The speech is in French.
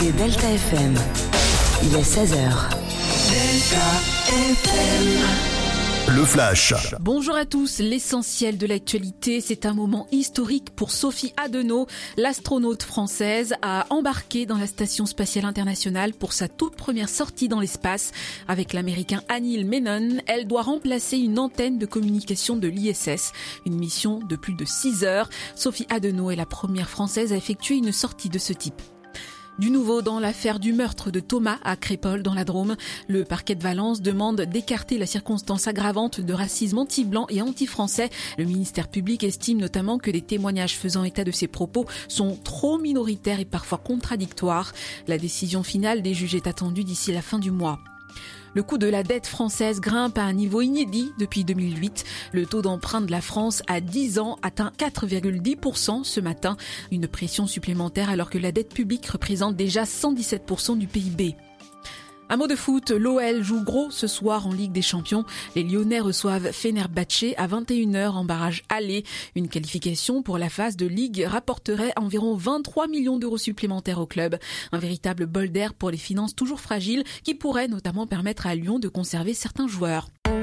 écoutez Delta FM. Il est 16h. Delta FM. Le Flash. Bonjour à tous, l'essentiel de l'actualité, c'est un moment historique pour Sophie Adenau. L'astronaute française a embarqué dans la Station spatiale internationale pour sa toute première sortie dans l'espace. Avec l'américain Anil Menon, elle doit remplacer une antenne de communication de l'ISS. Une mission de plus de 6 heures. Sophie Adenau est la première française à effectuer une sortie de ce type. Du nouveau dans l'affaire du meurtre de Thomas à Crépol dans la Drôme. Le parquet de Valence demande d'écarter la circonstance aggravante de racisme anti-blanc et anti-français. Le ministère public estime notamment que les témoignages faisant état de ces propos sont trop minoritaires et parfois contradictoires. La décision finale des juges est attendue d'ici la fin du mois. Le coût de la dette française grimpe à un niveau inédit depuis 2008. Le taux d'emprunt de la France à 10 ans atteint 4,10% ce matin. Une pression supplémentaire alors que la dette publique représente déjà 117% du PIB. Un mot de foot, l'OL joue gros ce soir en Ligue des Champions. Les Lyonnais reçoivent Fenerbahçe à 21h en barrage aller. Une qualification pour la phase de Ligue rapporterait environ 23 millions d'euros supplémentaires au club. Un véritable bol d'air pour les finances toujours fragiles qui pourrait notamment permettre à Lyon de conserver certains joueurs.